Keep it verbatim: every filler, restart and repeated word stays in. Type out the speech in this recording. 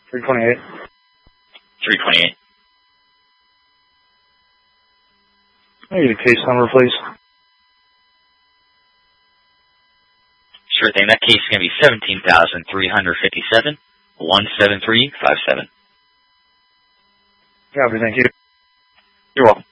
three twenty-eight. three twenty-eight. Can I get a case number, please? Sure thing. That case is going to be seventeen thousand three hundred fifty-seven, one seven three five seven. Copy, thank you. You're welcome.